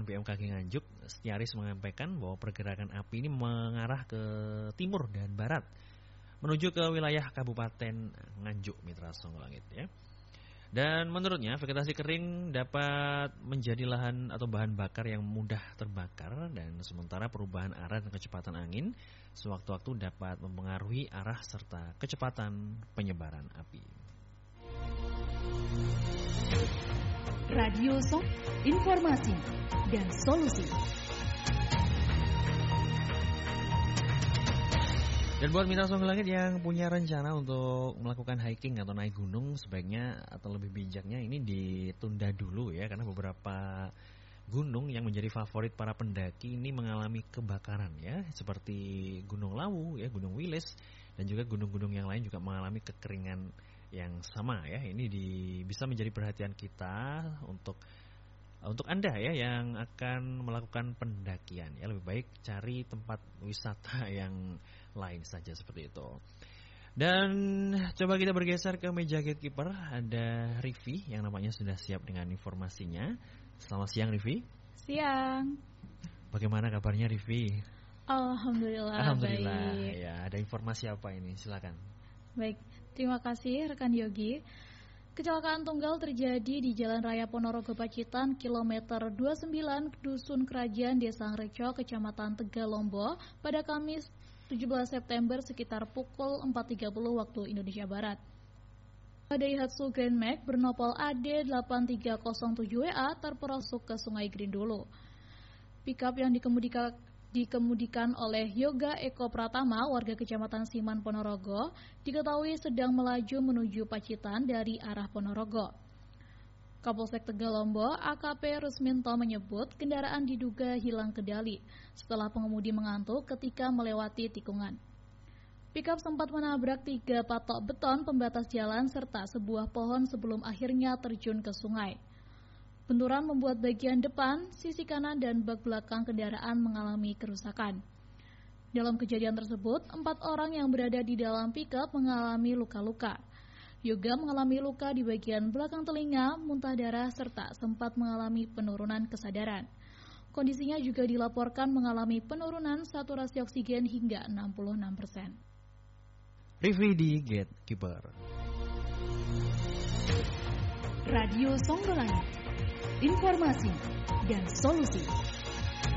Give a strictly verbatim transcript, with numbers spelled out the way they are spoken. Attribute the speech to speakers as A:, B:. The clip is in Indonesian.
A: B M K G Nganjuk, Setiaris menyampaikan bahwa pergerakan api ini mengarah ke timur dan barat menuju ke wilayah Kabupaten Nganjuk, Mitra Songgolangit ya. Dan menurutnya vegetasi kering dapat menjadi lahan atau bahan bakar yang mudah terbakar, dan sementara perubahan arah dan kecepatan angin sewaktu-waktu dapat mempengaruhi arah serta kecepatan penyebaran api.
B: Radio Song, informasi dan solusi.
A: Dan buat Mitra Songgolangit yang punya rencana untuk melakukan hiking atau naik gunung, sebaiknya atau lebih bijaknya ini ditunda dulu ya, karena beberapa gunung yang menjadi favorit para pendaki ini mengalami kebakaran ya, seperti Gunung Lawu ya, Gunung Wilis, dan juga gunung-gunung yang lain juga mengalami kekeringan yang sama ya. Ini di, bisa menjadi perhatian kita untuk Untuk Anda ya yang akan melakukan pendakian ya, lebih baik cari tempat wisata yang lain saja seperti itu. Dan coba kita bergeser ke meja gatekeeper. Ada Rivi yang namanya sudah siap dengan informasinya. Selamat siang Rivi.
C: Siang.
A: Bagaimana kabarnya Rivi?
C: Alhamdulillah.
A: Alhamdulillah.
C: Baik.
A: Ya, ada informasi apa ini? Silakan.
C: Baik, terima kasih rekan Yogi. Kecelakaan tunggal terjadi di Jalan Raya Ponorogo Pacitan, kilometer dua puluh sembilan, Dusun Kerajaan, Desa Angrejo, Kecamatan Tegalombo, pada Kamis tujuh belas September sekitar pukul empat tiga puluh waktu Indonesia Barat. Daihatsu Grand Max bernopol A D delapan tiga nol tujuh W A terperosok ke Sungai Grindolo. Pickup yang dikemudikan dikemudikan oleh Yoga Eko Pratama, warga Kecamatan Siman Ponorogo, diketahui sedang melaju menuju Pacitan dari arah Ponorogo. Kapolsek Tegalombo A K P Rusminto menyebut kendaraan diduga hilang kendali setelah pengemudi mengantuk ketika melewati tikungan. Pickup sempat menabrak tiga patok beton pembatas jalan serta sebuah pohon sebelum akhirnya terjun ke sungai. Benturan membuat bagian depan, sisi kanan, dan bak belakang kendaraan mengalami kerusakan. Dalam kejadian tersebut, empat orang yang berada di dalam pickup mengalami luka-luka. Yoga mengalami luka di bagian belakang telinga, muntah darah, serta sempat mengalami penurunan kesadaran. Kondisinya juga dilaporkan mengalami penurunan saturasi oksigen hingga enam puluh enam persen.
A: Rivi di Gatekeeper.
B: Radio Songgolangit, informasi dan solusi.